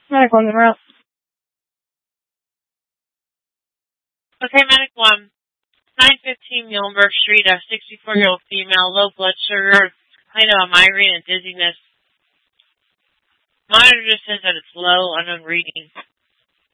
Medical number. Okay, Medic 1. 915 Muhlenberg Street, a 64-year-old female, low blood sugar, kind of a migraine and dizziness. Monitor just says that it's low, unknown reading.